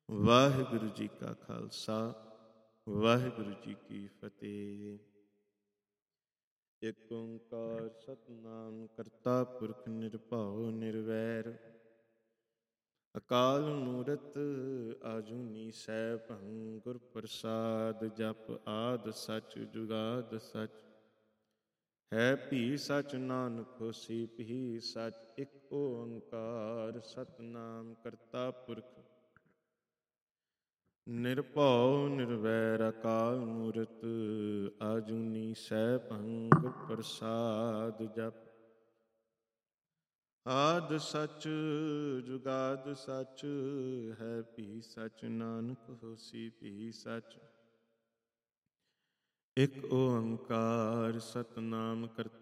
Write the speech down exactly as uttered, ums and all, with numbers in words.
ਵਾਹਿਗੁਰੂ ਜੀ ਕਾ ਖਾਲਸਾ, ਵਾਹਿਗੁਰੂ ਜੀ ਕੀ ਫਤਿਹ। ਏਕ ਓੰਕਾਰ ਸਤਿਨਾਮ ਕਰਤਾ ਪੁਰਖ ਨਿਰਭਉ ਨਿਰਵੈਰ, ਅਕਾਲ ਮੂਰਤ ਆਜੂਨੀ ਸੈਭੰ ਗੁਰ ਪ੍ਰਸਾਦ। ਜਪ ਆਦ ਸਚ ਜੁਗਾਦ ਸਚ, ਹੈ ਭੀ ਸਚ ਨਾਨਕ ਹੋਸੀ ਭੀ ਸਚ। ਇਕ ਓੰਕਾਰ ਸਤਿਨਾਮ ਕਰਤਾ ਪੁਰਖ ਨਿਰਭਉ ਨਿਰਵੈਰ, ਅਕਾਲ ਮੂਰਤ ਆਜੂਨੀ ਸੈਭੰ ਗੁਰ ਪ੍ਰਸਾਦ। ਜਪ ਆਦ ਸਚ ਜੁਗਾਦ ਸਚ, ਹੈ ਭੀ ਸਚ ਨਾਨਕ ਹੋਸੀ ਭੀ ਸਚ। ਇਕ ਓੰਕਾਰ ਸਤਿਨਾਮ ਕਰਤਾ